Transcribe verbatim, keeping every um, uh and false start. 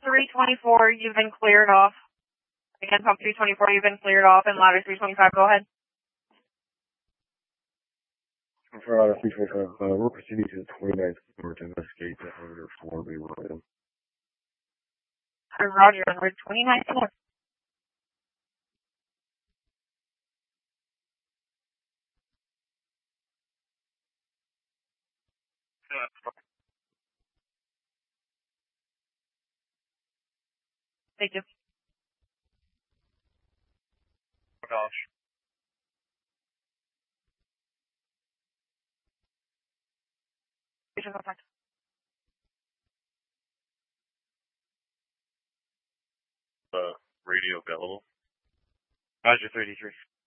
three twenty-four, you've been cleared off. Again, pump three twenty-four, you've been cleared off, and ladder three twenty-five, go ahead. For ladder three twenty-five, uh, we're proceeding to the twenty-ninth floor to investigate the elevator floor we were in. Roger, and we're twenty-ninth floor. Thank you. Gosh. Patient contact. Uh, radio available. Roger, thirty-three.